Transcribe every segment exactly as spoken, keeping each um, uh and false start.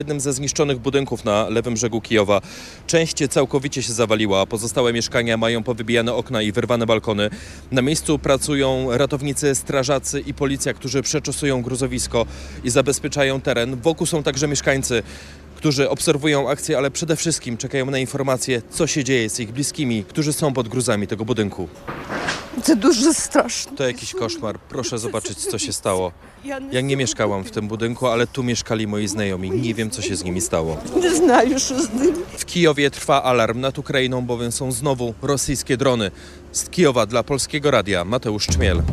Jednym ze zniszczonych budynków na lewym brzegu Kijowa. Część całkowicie się zawaliła, pozostałe mieszkania mają powybijane okna i wyrwane balkony. Na miejscu pracują ratownicy, strażacy i policja, którzy przeczesują gruzowisko i zabezpieczają teren. Wokół są także mieszkańcy, którzy obserwują akcję, ale przede wszystkim czekają na informacje, co się dzieje z ich bliskimi, którzy są pod gruzami tego budynku. To дуже straszne. To jakiś koszmar. Proszę zobaczyć, co się stało. Ja nie mieszkałam w tym budynku, ale tu mieszkali moi znajomi. Nie wiem, co się z nimi stało. Nie знаю, що з ним. W Kijowie trwa alarm nad Ukrainą, bowiem są znowu rosyjskie drony. Z Kijowa dla Polskiego Radia Mateusz Czmiel.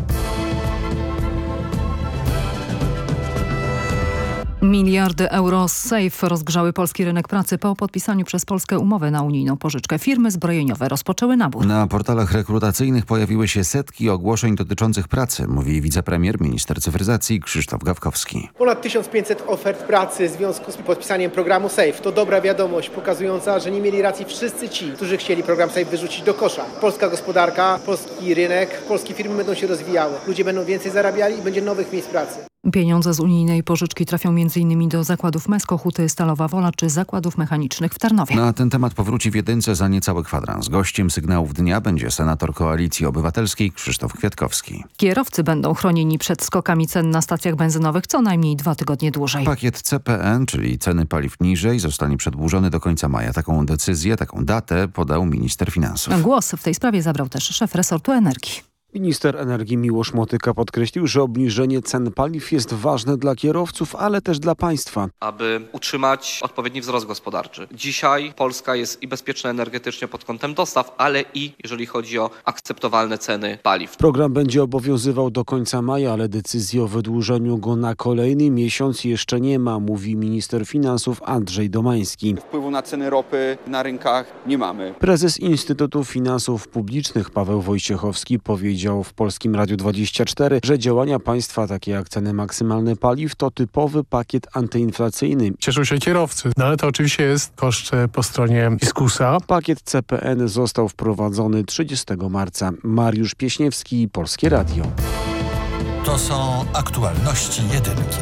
Miliardy euro z Safe rozgrzały polski rynek pracy po podpisaniu przez Polskę umowy na unijną pożyczkę. Firmy zbrojeniowe rozpoczęły nabór. Na portalach rekrutacyjnych pojawiły się setki ogłoszeń dotyczących pracy, mówi wicepremier, minister cyfryzacji Krzysztof Gawkowski. Ponad tysiąc pięćset ofert pracy w związku z podpisaniem programu Safe. To dobra wiadomość pokazująca, że nie mieli racji wszyscy ci, którzy chcieli program Safe wyrzucić do kosza. Polska gospodarka, polski rynek, polskie firmy będą się rozwijały. Ludzie będą więcej zarabiali i będzie nowych miejsc pracy. Pieniądze z unijnej pożyczki trafią między innymi do zakładów Mesko, Huty, Stalowa Wola czy zakładów mechanicznych w Tarnowie. Na ten temat powróci w jedynce za niecały kwadrans. Gościem sygnałów dnia będzie senator Koalicji Obywatelskiej Krzysztof Kwiatkowski. Kierowcy będą chronieni przed skokami cen na stacjach benzynowych co najmniej dwa tygodnie dłużej. Pakiet C P N, czyli ceny paliw niżej, zostanie przedłużony do końca maja. Taką decyzję, taką datę podał minister finansów. Głos w tej sprawie zabrał też szef resortu energii. Minister energii Miłosz Motyka podkreślił, że obniżenie cen paliw jest ważne dla kierowców, ale też dla państwa. Aby utrzymać odpowiedni wzrost gospodarczy. Dzisiaj Polska jest i bezpieczna energetycznie pod kątem dostaw, ale i jeżeli chodzi o akceptowalne ceny paliw. Program będzie obowiązywał do końca maja, ale decyzji o wydłużeniu go na kolejny miesiąc jeszcze nie ma, mówi minister finansów Andrzej Domański. Wpływu na ceny ropy na rynkach nie mamy. Prezes Instytutu Finansów Publicznych Paweł Wojciechowski powiedział w Polskim Radiu dwadzieścia cztery, że działania państwa takie jak ceny maksymalne paliw to typowy pakiet antyinflacyjny. Cieszą się kierowcy, no ale to oczywiście jest koszt po stronie fiskusa. Pakiet C P N został wprowadzony trzydziestego marca. Mariusz Pieśniewski, Polskie Radio. To są aktualności jedynki.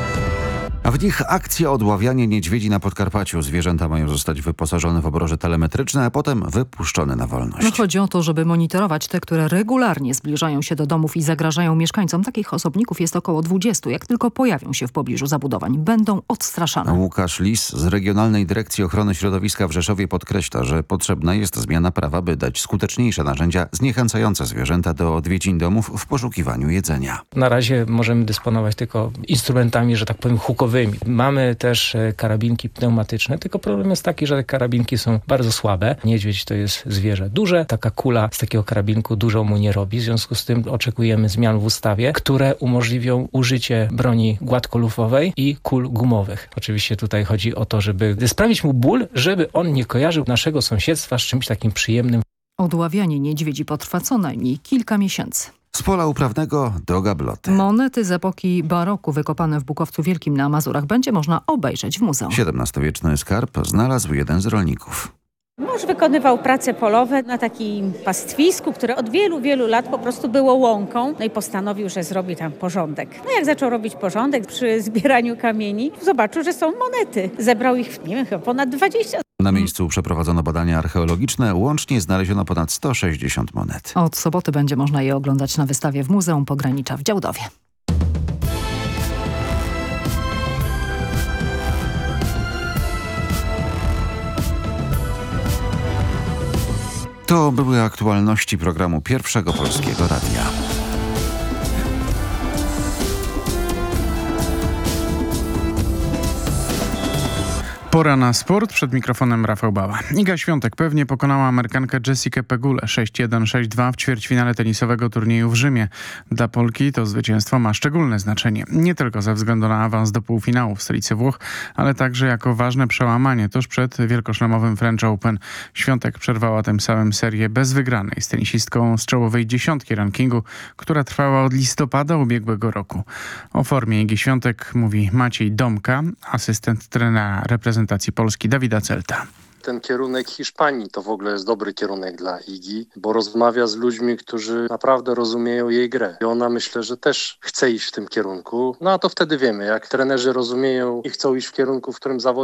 A w nich akcja odławianie niedźwiedzi na Podkarpaciu. Zwierzęta mają zostać wyposażone w obroże telemetryczne, a potem wypuszczone na wolność. No chodzi o to, żeby monitorować te, które regularnie zbliżają się do domów i zagrażają mieszkańcom. Takich osobników jest około dwudziestu. Jak tylko pojawią się w pobliżu zabudowań, będą odstraszane. Łukasz Lis z Regionalnej Dyrekcji Ochrony Środowiska w Rzeszowie podkreśla, że potrzebna jest zmiana prawa, by dać skuteczniejsze narzędzia zniechęcające zwierzęta do odwiedzin domów w poszukiwaniu jedzenia. Na razie możemy dysponować tylko instrumentami, że tak powiem, hukowymi. Mamy też karabinki pneumatyczne, tylko problem jest taki, że te karabinki są bardzo słabe. Niedźwiedź to jest zwierzę duże, taka kula z takiego karabinku dużo mu nie robi, w związku z tym oczekujemy zmian w ustawie, które umożliwią użycie broni gładkolufowej i kul gumowych. Oczywiście tutaj chodzi o to, żeby sprawić mu ból, żeby on nie kojarzył naszego sąsiedztwa z czymś takim przyjemnym. Odławianie niedźwiedzi potrwa co najmniej kilka miesięcy. Z pola uprawnego do gabloty. Monety z epoki baroku wykopane w Bukowcu Wielkim na Mazurach będzie można obejrzeć w muzeum. siedemnastowieczny skarb znalazł jeden z rolników. Mąż wykonywał prace polowe na takim pastwisku, które od wielu, wielu lat po prostu było łąką. No i postanowił, że zrobi tam porządek. No jak zaczął robić porządek przy zbieraniu kamieni, zobaczył, że są monety. Zebrał ich, nie wiem, chyba ponad dwadzieścia. Na miejscu przeprowadzono badania archeologiczne. Łącznie znaleziono ponad sto sześćdziesiąt monet. Od soboty będzie można je oglądać na wystawie w Muzeum Pogranicza w Działdowie. To były aktualności programu Pierwszego Polskiego Radia. Pora na sport. Przed mikrofonem Rafał Bała. Iga Świątek pewnie pokonała Amerykankę Jessikę Pegulę sześć jeden sześć dwa w ćwierćfinale tenisowego turnieju w Rzymie. Dla Polki to zwycięstwo ma szczególne znaczenie. Nie tylko ze względu na awans do półfinału w stolicy Włoch, ale także jako ważne przełamanie tuż przed wielkoszlemowym French Open. Świątek przerwała tym samym serię bez wygranej z tenisistką z czołowej dziesiątki rankingu, która trwała od listopada ubiegłego roku. O formie Igi Świątek mówi Maciej Domka, asystent trenera reprezentacji Polski Dawida Celta. Ten kierunek Hiszpanii to w ogóle jest dobry kierunek dla Igi, bo rozmawia z ludźmi, którzy naprawdę rozumieją jej grę. I ona myślę, że też chce iść w tym kierunku. No a to wtedy wiemy, jak trenerzy rozumieją i chcą iść w kierunku, w którym zawodnik